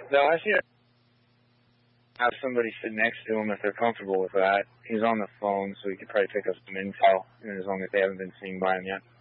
They'll ask you to have somebody sit next to him if they're comfortable with that. He's on the phone, so he could probably pick up some info, as long as they haven't been seen by him yet.